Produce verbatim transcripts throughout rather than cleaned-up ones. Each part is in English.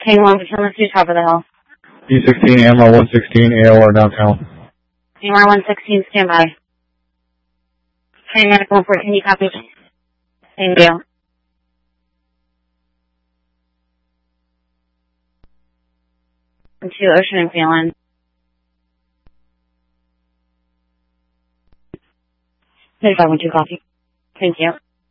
Hang on, let's do top of the hill. D sixteen, A M R one sixteen, A O R downtown. A M R one sixteen, stand by. Paramedic one fourteen, you copy? Thank you. To Ocean and Phelan. thirty-five one two, copy. Thank you.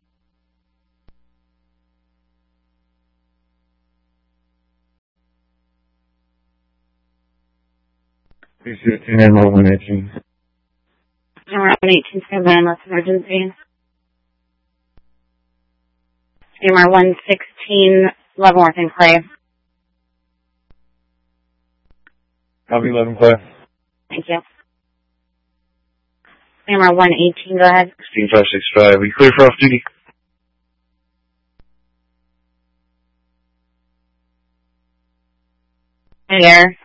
D sixteen, A M R one eighteen. A M R one eighteen, stand by unless emergency. A M R one sixteen, Leavenworth and Clay. Copy, eleven Clay. Thank you. A M R one eighteen, go ahead. sixteen five six five, we clear for off duty. Here.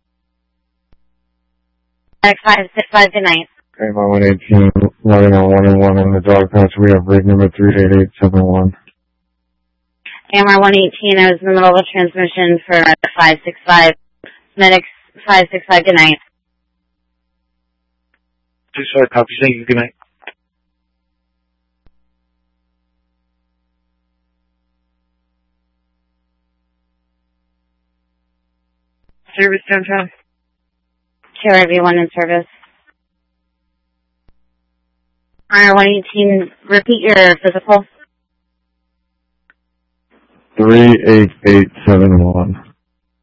five six five, good night. A M R one eighteen, running on one and one on the dog patch. We have rig number three eight eight seven one. A M R one eighteen, I was in the middle of a transmission for five six five. Medics five six five, good night. six five, copy, thank you, good night. Service downtown. K R V one in service. R one eighteen, repeat your physical. three eight eight seven one.